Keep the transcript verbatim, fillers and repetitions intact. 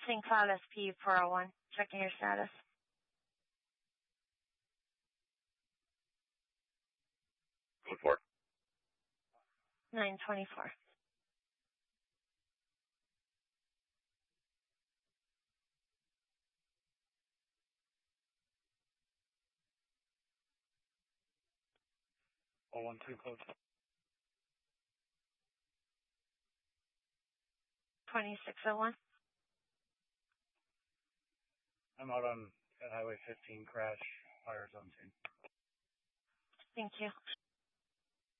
Saint Cloud S P four oh one. Checking your status. Code four. nine twenty-four. oh one two code. twenty-six oh one. I'm out on Highway fifteen crash, fire zone scene. Thank you.